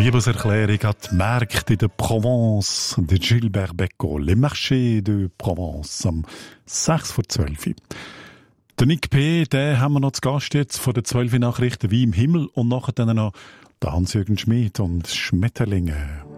Liebeserklärung an die Märkte de Provence, de Gilbert Bécaud, Les Marchés de Provence, am 6 vor 12. Der Nick P., den haben wir noch zu Gast jetzt von den 12 Nachrichten wie im Himmel und nachher dann noch der Hans-Jürgen Schmid und Schmetterlinge.